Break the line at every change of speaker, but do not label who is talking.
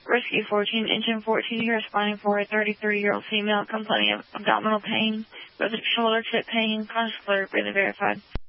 Rescue 14, Engine 14, you're responding for a 33-year-old female complaining of abdominal pain, both shoulder tip pain, conscious alert, breathing verified.